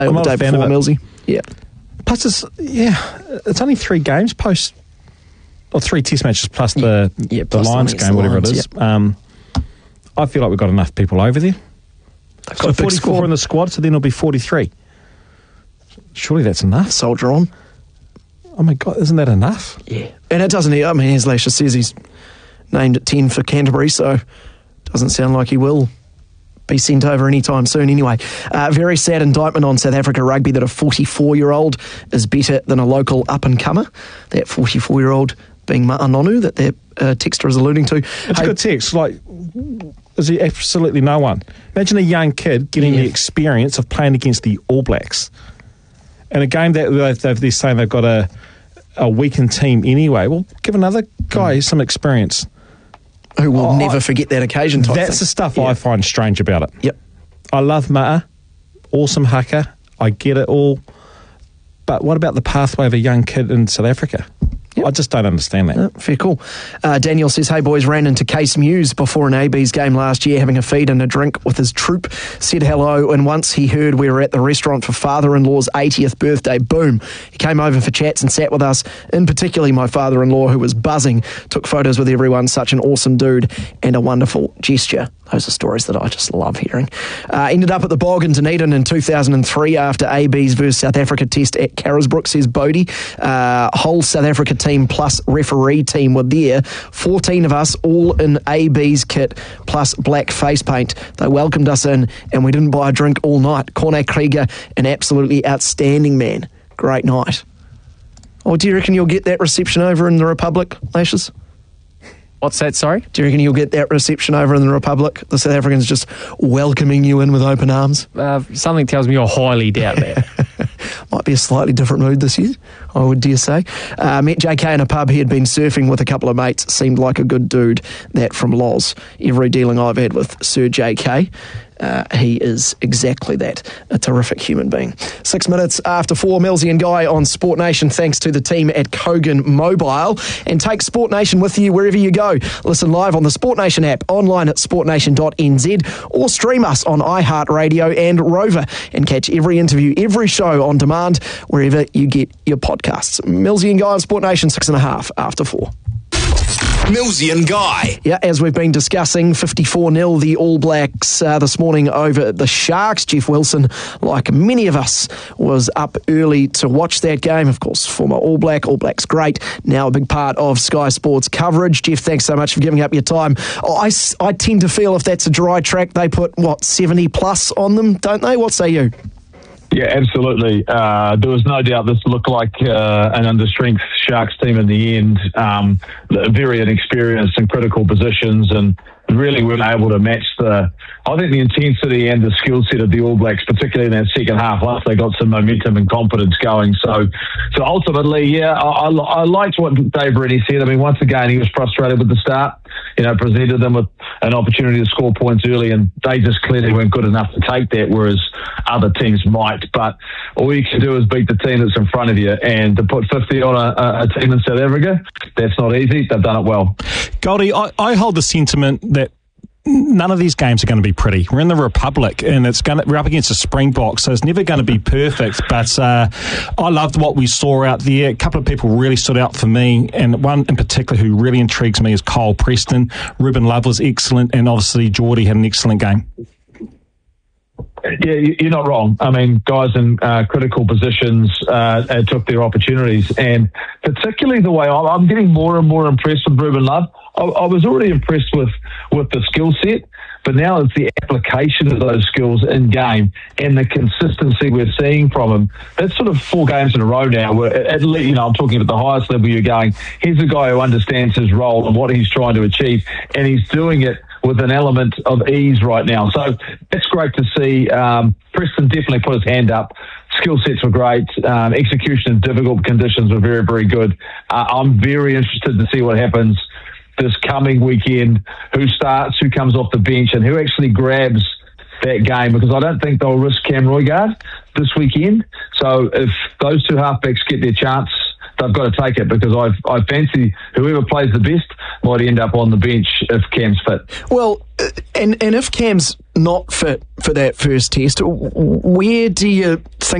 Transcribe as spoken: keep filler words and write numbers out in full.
I'm not a fan of it. Millsy. Yeah. Plus, it's, yeah, it's only three games post, or three test matches plus the, yeah, the plus Lions the game, whatever Lions, it is. Yeah. Um, I feel like we've got enough people over there. They've So got a big forty-four squad. in the squad, so then it'll be forty-three. Surely that's enough. Soldier on. Oh my God, isn't that enough? Yeah. And it doesn't, I mean, as Leisha says, he's named at ten for Canterbury, so doesn't sound like he will be sent over anytime soon anyway. Uh, very sad indictment on South Africa rugby that a forty-four-year-old is better than a local up-and-comer. That forty-four-year-old being Ma'anonu that that uh, texter is alluding to. It's Hey, a good text. Like, is he absolutely no one? Imagine a young kid getting Yeah. the experience of playing against the All Blacks. In a game that they've, they've, they're saying they've got a, a weakened team anyway. Well, give another guy Mm. some experience. who will Oh, never I- forget that occasion type That's thing. the stuff Yeah. I find strange about it. Yep. I love Ma'a, awesome haka. I get it all. But what about the pathway of a young kid in South Africa? Yep. I just don't understand that. Yeah, fair call. Uh, Daniel says, hey boys, ran into Case Muse before an A B's game last year, having a feed and a drink with his troop, said hello, and once he heard we were at the restaurant for father-in-law's eightieth birthday, boom, he came over for chats and sat with us, in particularly my father-in-law, who was buzzing, took photos with everyone, such an awesome dude and a wonderful gesture. Those are stories that I just love hearing. Uh, ended up at the Bog in Dunedin in two thousand three after A B's versus South Africa test at Carisbrook, says Bodie. Uh, whole South Africa team plus referee team were there. fourteen of us, all in A B's kit plus black face paint. They welcomed us in and we didn't buy a drink all night. Corne Krieger, an absolutely outstanding man. Great night. Oh, do you reckon you'll get that reception over in the Republic, Lacius? What's that, sorry? Do you reckon you'll get that reception over in the Republic? The South Africans just welcoming you in with open arms? Uh, something tells me I highly doubt that. Might be a slightly different mood this year, I would dare say. Uh, met J K in a pub. He had been surfing with a couple of mates. Seemed like a good dude. That from Loz. Every dealing I've had with Sir J K, uh, he is exactly that, a terrific human being. Six minutes after four, Millsy and Guy on Sport Nation, thanks to the team at Kogan Mobile. And take Sport Nation with you wherever you go. Listen live on the Sport Nation app, online at sport nation dot n z, or stream us on iHeartRadio and Rover, and catch every interview, every show on demand, wherever you get your podcasts. Millsy and Guy on Sport Nation, six and a half after four. Millsy and Guy. Yeah, as we've been discussing, fifty-four nil the All Blacks uh, this morning over the Sharks. Jeff Wilson, like many of us, was up early to watch that game. Of course, former All Black, All Blacks great, now a big part of Sky Sports coverage. Jeff, thanks so much for giving up your time. Oh, I, I tend to feel if that's a dry track, they put, what, seventy plus on them, don't they? What say you? Yeah, absolutely. Uh, there was no doubt this looked like uh, an understrength Sharks team in the end. Um, very inexperienced in critical positions and really weren't able to match the, I think, the intensity and the skill set of the All Blacks, particularly in that second half, once they got some momentum and confidence going. So so ultimately, yeah, I, I, I liked what Dave Rennie said. I mean, once again, he was frustrated with the start. You know, presented them with an opportunity to score points early, and they just clearly weren't good enough to take that, whereas other teams might. But all you can do is beat the team that's in front of you, and to put fifty on a, a team in South Africa, that's not easy. They've done it well. Goldie, I, I hold the sentiment that none of these games are going to be pretty. We're in the Republic, and it's going to, we're up against a Springbok, so it's never going to be perfect. But uh, I loved what we saw out there. A couple of people really stood out for me, and one in particular who really intrigues me is Kyle Preston. Ruben Love was excellent, and obviously Geordie had an excellent game. Yeah, you're not wrong. I mean, guys in uh, critical positions uh, took their opportunities, and particularly the way I'm getting more and more impressed with Ruben Love. I, I was already impressed with, with the skill set, but now it's the application of those skills in game and the consistency we're seeing from him. That's sort of four games in a row now where, at least, you know, I'm talking at the highest level you're going, here's a guy who understands his role and what he's trying to achieve, and he's doing it with an element of ease right now. So it's great to see. Um, Preston definitely put his hand up. Skill sets were great. Um, execution in difficult conditions were very, very good. Uh, I'm very interested to see what happens this coming weekend, who starts, who comes off the bench, and who actually grabs that game, because I don't think they'll risk Cam Roigard this weekend. So if those two halfbacks get their chance, they've got to take it, because I I fancy whoever plays the best might end up on the bench if Cam's fit. Well, uh, and and if Cam's not fit for that first test, where do you think